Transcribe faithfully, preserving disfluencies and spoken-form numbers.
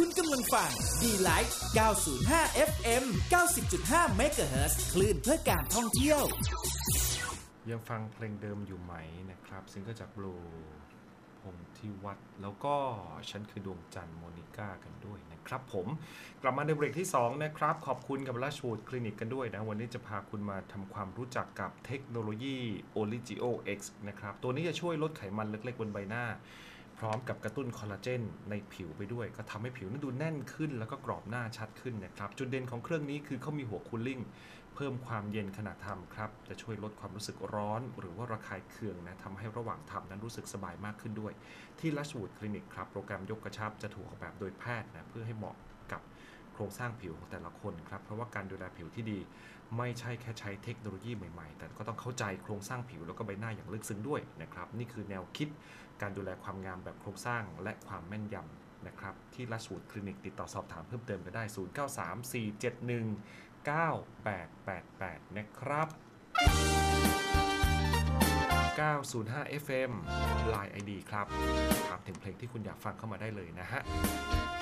กำลังฟัง D-Light เก้าศูนย์ห้า เอฟ เอ็ม เก้าสิบจุดห้า เมกะเฮิรตซ์ คลื่นเพื่อการท่องเที่ยวยังฟังเพลงเดิมอยู่ไหมนะครับซิงเกิลจากบลูพงษ์ที่วัดแล้วก็ฉันคือดวงจันทร์โมนิก้ากันด้วยนะครับผมกลับมาในเบรกที่สองนะครับขอบคุณกับราชวูดคลินิกกันด้วยนะวันนี้จะพาคุณมาทำความรู้จักกับเทคโนโลยี Origio X นะครับตัวนี้จะช่วยลดไขมันเล็กๆบนใบหน้าพร้อมกับกระตุ้นคอลลาเจนในผิวไปด้วยก็ทำให้ผิวนั้นดูแน่นขึ้นแล้วก็กรอบหน้าชัดขึ้นนะครับจุดเด่นของเครื่องนี้คือเขามีหัวคูลลิ่งเพิ่มความเย็นขณะทำครับจะช่วยลดความรู้สึกร้อนหรือว่าระคายเคืองนะทำให้ระหว่างทำนั้นรู้สึกสบายมากขึ้นด้วยที่ลัชวูดคลินิกครับโปรแกรมยกกระชับจะถูกออกแบบโดยแพทย์นะเพื่อให้เหมาะกับโครงสร้างผิวของแต่ละคนครับเพราะว่าการดูแลผิวที่ดีไม่ใช่แค่ใช้เทคโนโลยีใหม่ๆแต่ก็ต้องเข้าใจโครงสร้างผิวแล้วก็ใบหน้าอย่างลึกซึ้งด้วยนะครับนี่คือแนวคิดการดูแลความงามแบบโครงสร้างและความแม่นยำนะครับที่ลัชวูดคลินิกติดต่อสอบถามเพิ่มเติมก็ได้ศูนย์ เก้า สาม สี่ เจ็ด หนึ่ง เก้า แปด แปด แปดนะครับเก้าศูนย์ห้า เอฟ เอ็ม ไลน์ ไอ ดี ครับถามถึงเพลงที่คุณอยากฟังเข้ามาได้เลยนะฮะ